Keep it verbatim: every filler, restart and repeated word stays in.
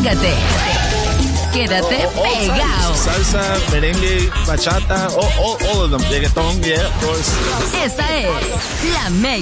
Pégate. Quédate all, all pegado. Salsa, merengue, bachata, all, all, all of them. Reggaeton, yeah, of course. Esta es la Mega.